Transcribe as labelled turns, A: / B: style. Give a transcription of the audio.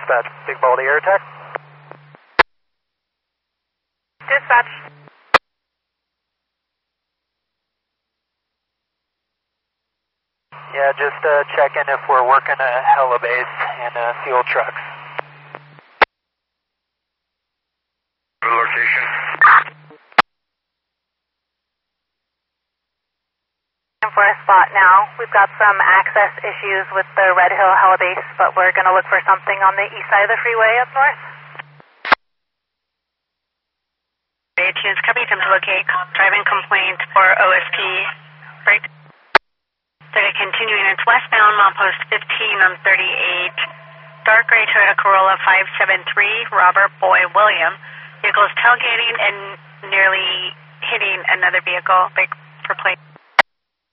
A: Dispatch, Big Baldy Air Attack.
B: Dispatch.
A: Yeah, just checking if we're working a helibase and fuel trucks.
C: Location.
B: For a spot now. We've got some access issues with the Red Hill helibase, but we're going to look for something on the east side of the freeway up north.
D: 18 is coming to locate driving complaint for OSP. Break. They're continuing. It's westbound, milepost 15 on 38. Dark gray Toyota Corolla 573, Robert Boy William. Vehicle is tailgating and nearly hitting another vehicle. Break for plate.